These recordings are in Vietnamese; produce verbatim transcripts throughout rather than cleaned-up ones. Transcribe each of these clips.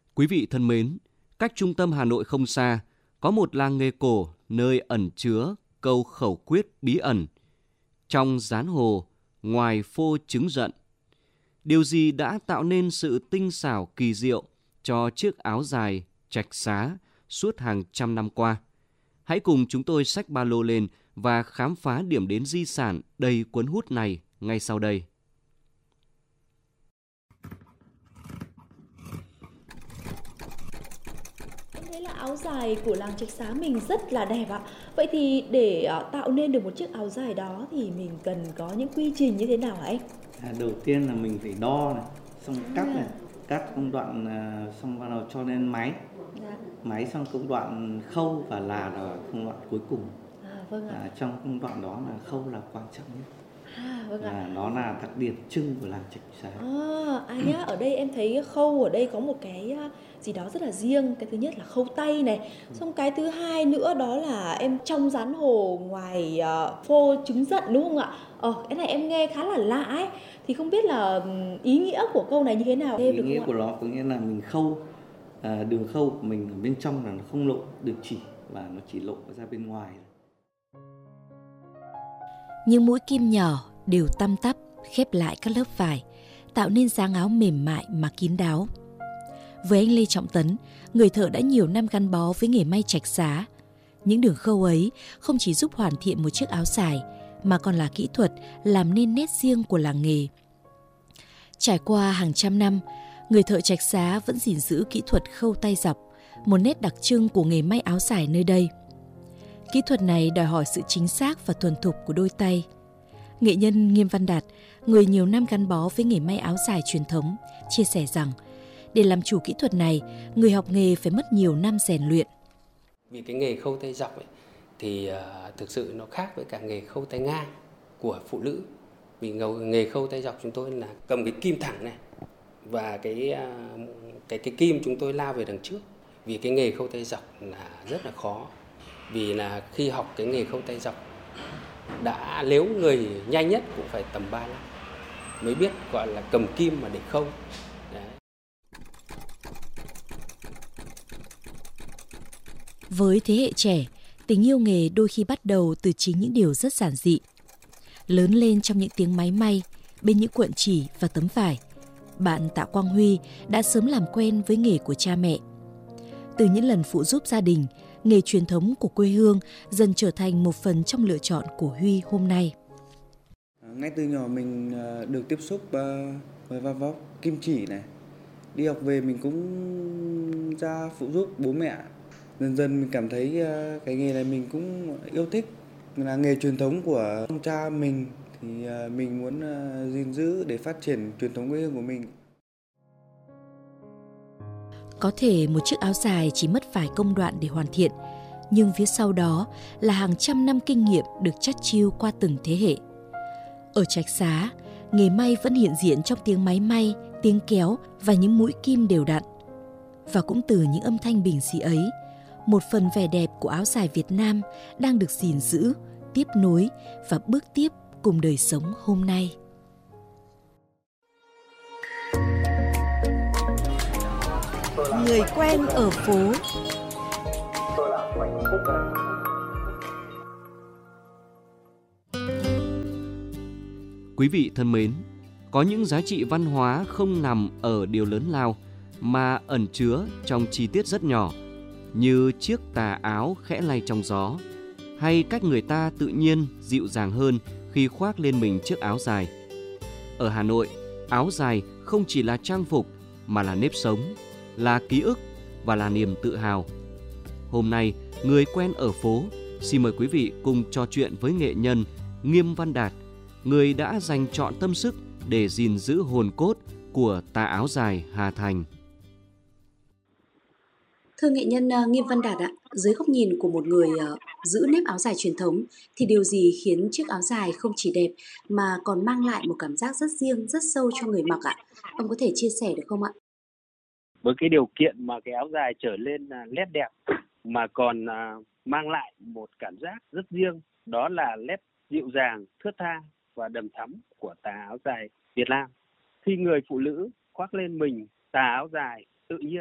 Quý vị thân mến, cách trung tâm Hà Nội không xa, có một làng nghề cổ nơi ẩn chứa câu khẩu quyết bí ẩn. Trong gián hồ, ngoài phô trứng giận. Điều gì đã tạo nên sự tinh xảo kỳ diệu cho chiếc áo dài trạch xá suốt hàng trăm năm qua? Hãy cùng chúng tôi xách ba lô lên và khám phá điểm đến di sản đầy cuốn hút này ngay sau đây. Em thấy là áo dài của làng Trạch Xá mình rất là đẹp ạ. Vậy thì để uh, tạo nên được một chiếc áo dài đó thì mình cần có những quy trình như thế nào hả anh? À, đầu tiên là mình phải đo này, xong À. cắt này, cắt công đoạn uh, xong bắt đầu cho lên máy. Dạ. Máy xong công đoạn khâu và là là công đoạn cuối cùng. À, vâng ạ. À, trong công đoạn đó là khâu là quan trọng nhất. À, vâng ạ. Và nó là đặc điểm chung của làng Trạch Xá. À, à nhá, ở đây em thấy khâu ở đây có một cái uh, gì đó rất là riêng. Cái thứ nhất là khâu tay này, xong cái thứ hai nữa đó là em trong rán hồ ngoài uh, phô trứng giận đúng không ạ? Ờ, cái này em nghe khá là lạ ấy. Thì không biết là um, ý nghĩa của câu này như thế nào? Ý nghĩa của nó có nghĩa là mình khâu, à, đường khâu của mình ở bên trong là nó không lộ đường chỉ và nó chỉ lộ ra bên ngoài. Những mũi kim nhỏ đều tăm tắp khép lại các lớp vải, tạo nên dáng áo mềm mại mà kín đáo. Với anh Lê Trọng Tấn, người thợ đã nhiều năm gắn bó với nghề may Trạch Xá, những đường khâu ấy không chỉ giúp hoàn thiện một chiếc áo dài mà còn là kỹ thuật làm nên nét riêng của làng nghề. Trải qua hàng trăm năm, người thợ Trạch Xá vẫn gìn giữ kỹ thuật khâu tay dọc, một nét đặc trưng của nghề may áo dài nơi đây. Kỹ thuật này đòi hỏi sự chính xác và thuần thục của đôi tay. Nghệ nhân Nghiêm Văn Đạt, người nhiều năm gắn bó với nghề may áo dài truyền thống, chia sẻ rằng để làm chủ kỹ thuật này, người học nghề phải mất nhiều năm rèn luyện. Vì cái nghề khâu tay dọc ấy, thì uh, thực sự nó khác với cả nghề khâu tay ngang của phụ nữ. Vì nghề khâu tay dọc chúng tôi là cầm cái kim thẳng này và cái uh, cái cái kim chúng tôi lao về đằng trước. Vì cái nghề khâu tay dọc là rất là khó. Vì là khi học cái nghề khâu tay dọc đã nếu người nhanh nhất cũng phải tầm ba năm mới biết gọi là cầm kim mà để khâu. Đấy. Với thế hệ trẻ, tình yêu nghề đôi khi bắt đầu từ chính những điều rất giản dị. Lớn lên trong những tiếng máy may, bên những cuộn chỉ và tấm vải, bạn Tạ Quang Huy đã sớm làm quen với nghề của cha mẹ. Từ những lần phụ giúp gia đình, nghề truyền thống của quê hương dần trở thành một phần trong lựa chọn của Huy hôm nay. Ngay từ nhỏ mình được tiếp xúc với vá vóc, kim chỉ này. Đi học về mình cũng ra phụ giúp bố mẹ. Dần dần mình cảm thấy cái nghề này mình cũng yêu thích. Là nghề truyền thống của ông cha mình thì mình muốn gìn giữ để phát triển truyền thống quê hương của mình. Có thể một chiếc áo dài chỉ mất vài công đoạn để hoàn thiện, nhưng phía sau đó là hàng trăm năm kinh nghiệm được chắt chiu qua từng thế hệ. Ở Trạch Xá, nghề may vẫn hiện diện trong tiếng máy may, tiếng kéo và những mũi kim đều đặn. Và cũng từ những âm thanh bình dị ấy, một phần vẻ đẹp của áo dài Việt Nam đang được gìn giữ, tiếp nối và bước tiếp cùng đời sống hôm nay. Người quen ở phố. Quý vị thân mến, có những giá trị văn hóa không nằm ở điều lớn lao mà ẩn chứa trong chi tiết rất nhỏ, như chiếc tà áo khẽ lay trong gió, hay cách người ta tự nhiên dịu dàng hơn khi khoác lên mình chiếc áo dài. Ở Hà Nội, áo dài không chỉ là trang phục mà là nếp sống, là ký ức và là niềm tự hào. Hôm nay, người quen ở phố xin mời quý vị cùng trò chuyện với nghệ nhân Nghiêm Văn Đạt, người đã dành trọn tâm sức để gìn giữ hồn cốt của tà áo dài Hà Thành. Thưa nghệ nhân uh, Nghiêm Văn Đạt ạ, dưới góc nhìn của một người uh, giữ nếp áo dài truyền thống thì điều gì khiến chiếc áo dài không chỉ đẹp mà còn mang lại một cảm giác rất riêng, rất sâu cho người mặc ạ? Ông có thể chia sẻ được không ạ? Với cái điều kiện mà cái áo dài trở lên uh, nét đẹp mà còn uh, mang lại một cảm giác rất riêng, đó là nét dịu dàng, thướt tha và đầm thắm của tà áo dài Việt Nam. Khi người phụ nữ khoác lên mình tà áo dài, tự nhiên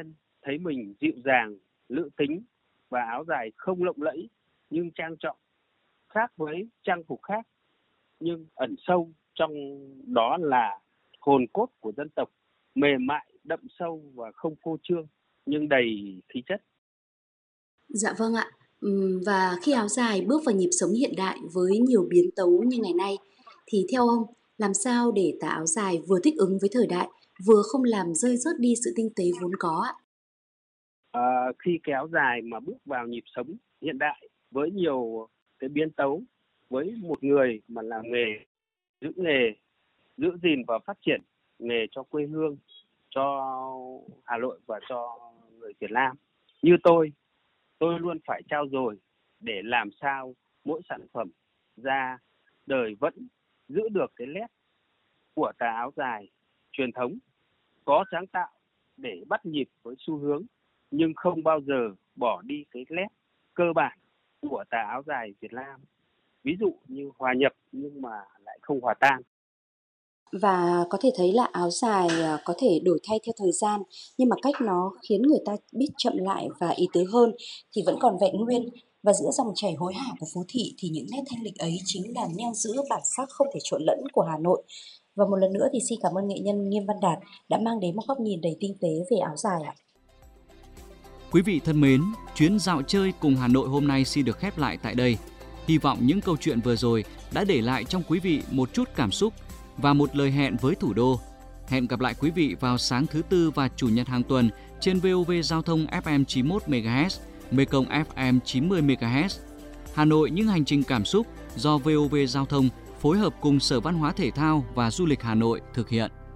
thấy mình dịu dàng, nữ tính và áo dài không lộng lẫy nhưng trang trọng, khác với trang phục khác, nhưng ẩn sâu trong đó là hồn cốt của dân tộc, mềm mại, đậm sâu và không phô trương nhưng đầy khí chất. Dạ vâng ạ. Và khi áo dài bước vào nhịp sống hiện đại với nhiều biến tấu như ngày nay, thì theo ông, làm sao để tà áo dài vừa thích ứng với thời đại, vừa không làm rơi rớt đi sự tinh tế vốn có ạ? À, khi cái áo dài mà bước vào nhịp sống hiện đại với nhiều cái biến tấu, với một người mà làm nghề, giữ nghề, giữ gìn và phát triển nghề cho quê hương, cho Hà Nội và cho người Việt Nam. Như tôi, tôi luôn phải trau dồi để làm sao mỗi sản phẩm ra đời vẫn giữ được cái nét của tà áo dài truyền thống, có sáng tạo để bắt nhịp với xu hướng, nhưng không bao giờ bỏ đi cái nét cơ bản của tà áo dài Việt Nam. Ví dụ như hòa nhập nhưng mà lại không hòa tan. Và có thể thấy là áo dài có thể đổi thay theo thời gian, nhưng mà cách nó khiến người ta biết chậm lại và ý tứ hơn thì vẫn còn vẹn nguyên. Và giữa dòng chảy hối hả của phố thị thì những nét thanh lịch ấy chính là neo giữ bản sắc không thể trộn lẫn của Hà Nội. Và một lần nữa thì xin cảm ơn nghệ nhân Nghiêm Văn Đạt đã mang đến một góc nhìn đầy tinh tế về áo dài ạ. Quý vị thân mến, chuyến dạo chơi cùng Hà Nội hôm nay xin được khép lại tại đây. Hy vọng những câu chuyện vừa rồi đã để lại trong quý vị một chút cảm xúc và một lời hẹn với thủ đô. Hẹn gặp lại quý vị vào sáng thứ Tư và Chủ nhật hàng tuần trên vê o vê Giao thông ép em chín mươi mốt mê ga héc, Mekong ép em chín mươi mê ga héc. Hà Nội những hành trình cảm xúc do vê o vê Giao thông phối hợp cùng Sở Văn hóa Thể thao và Du lịch Hà Nội thực hiện.